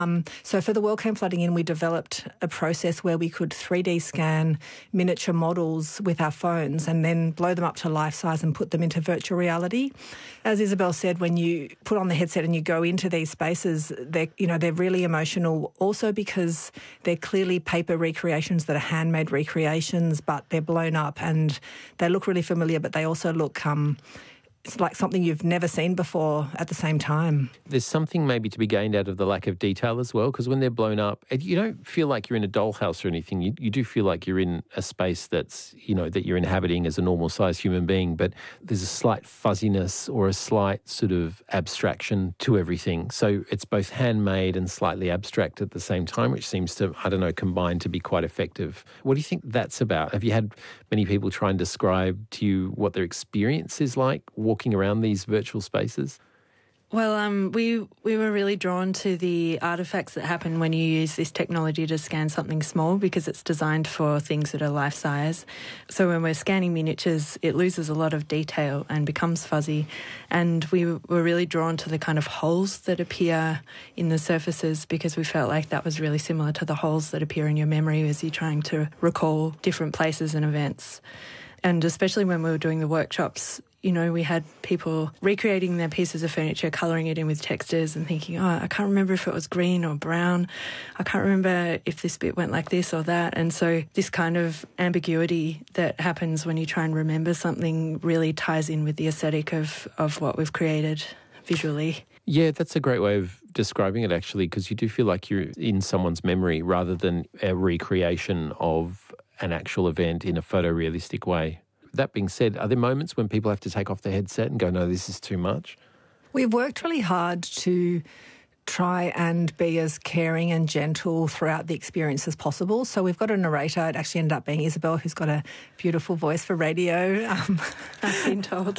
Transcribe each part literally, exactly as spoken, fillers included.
Um, so for the World Came Flooding In, we developed a process where we could three D scan miniature models with our phones and then blow them up to life size and put them into virtual reality. As Isabel said, when you put on the headset and you go into these spaces, they're, you know, they're really emotional also because they're clearly paper recreations that are handmade recreations, but they're blown up and they look really familiar, but they also look... Um, It's like something you've never seen before at the same time. There's something maybe to be gained out of the lack of detail as well, because when they're blown up, you don't feel like you're in a dollhouse or anything. You, you do feel like you're in a space that's, you know, that you're inhabiting as a normal-sized human being, but there's a slight fuzziness or a slight sort of abstraction to everything. So it's both handmade and slightly abstract at the same time, which seems to, I don't know, combine to be quite effective. What do you think that's about? Have you had many people try and describe to you what their experience is like walking around these virtual spaces? Well, um, we we were really drawn to the artefacts that happen when you use this technology to scan something small because it's designed for things that are life-size. So when we're scanning miniatures, it loses a lot of detail and becomes fuzzy. And we were really drawn to the kind of holes that appear in the surfaces because we felt like that was really similar to the holes that appear in your memory as you're trying to recall different places and events. And especially when we were doing the workshops, you know, we had people recreating their pieces of furniture, colouring it in with textures and thinking, oh, I can't remember if it was green or brown. I can't remember if this bit went like this or that. And so this kind of ambiguity that happens when you try and remember something really ties in with the aesthetic of, of what we've created visually. Yeah, that's a great way of describing it, actually, because you do feel like you're in someone's memory rather than a recreation of an actual event in a photorealistic way. That being said, are there moments when people have to take off their headset and go, no, this is too much? We've worked really hard to try and be as caring and gentle throughout the experience as possible. So we've got a narrator. It actually ended up being Isabel, who's got a beautiful voice for radio. Um, I've been told.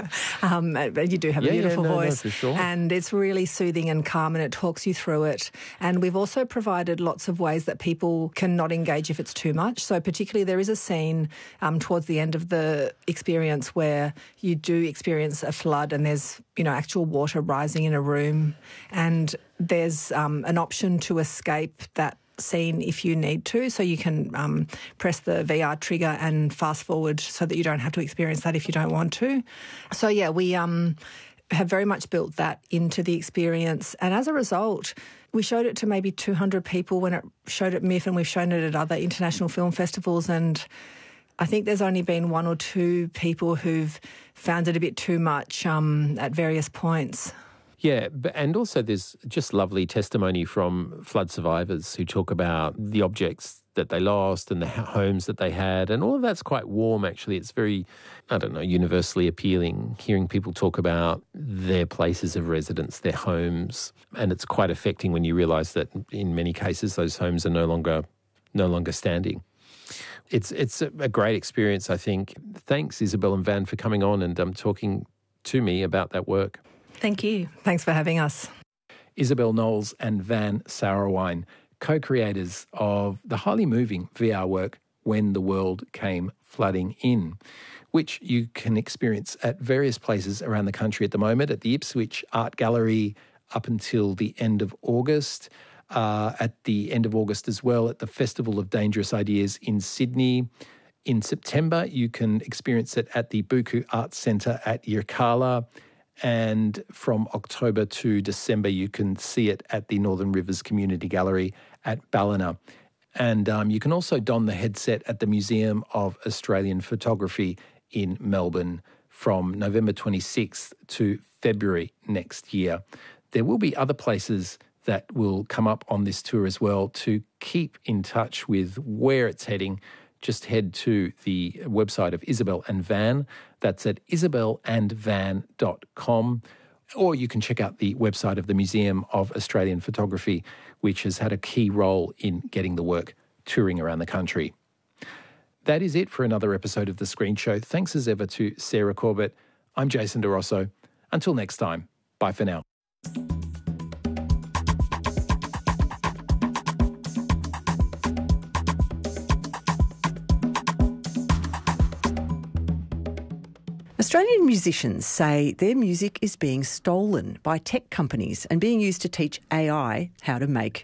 um, you do have yeah, a beautiful yeah, no, voice. No, for sure. And it's really soothing and calm and it talks you through it. And we've also provided lots of ways that people can not engage if it's too much. So particularly there is a scene um, towards the end of the experience where you do experience a flood and there's, you know, actual water rising in a room, and there's um, an option to escape that scene if you need to. So you can um, press the V R trigger and fast forward so that you don't have to experience that if you don't want to. So, yeah, we um, have very much built that into the experience. And as a result, we showed it to maybe two hundred people when it showed at M I F, and we've shown it at other international film festivals, and I think there's only been one or two people who've found it a bit too much um, at various points. Yeah, and also there's just lovely testimony from flood survivors who talk about the objects that they lost and the homes that they had, and all of that's quite warm, actually. It's very, I don't know, universally appealing, hearing people talk about their places of residence, their homes, and it's quite affecting when you realise that in many cases those homes are no longer no longer standing. It's it's a great experience, I think. Thanks, Isabel and Van, for coming on and um, talking to me about that work. Thank you. Thanks for having us. Isabel Knowles and Van Sauerwein, co-creators of the highly moving V R work When the World Came Flooding In, which you can experience at various places around the country at the moment, at the Ipswich Art Gallery up until the end of August. Uh, at the end of August as well at the Festival of Dangerous Ideas in Sydney. In September, you can experience it at the Buku Arts Centre at Yirrkala. And from October to December, you can see it at the Northern Rivers Community Gallery at Ballina. And um, you can also don the headset at the Museum of Australian Photography in Melbourne from November twenty-sixth to February next year. There will be other places that will come up on this tour as well. To keep in touch with where it's heading, just head to the website of Isabel and Van. That's at isabel and van dot com. Or you can check out the website of the Museum of Australian Photography, which has had a key role in getting the work touring around the country. That is it for another episode of The Screen Show. Thanks as ever to Sarah Corbett. I'm Jason DeRosso. Until next time, bye for now. Australian musicians say their music is being stolen by tech companies and being used to teach A I how to make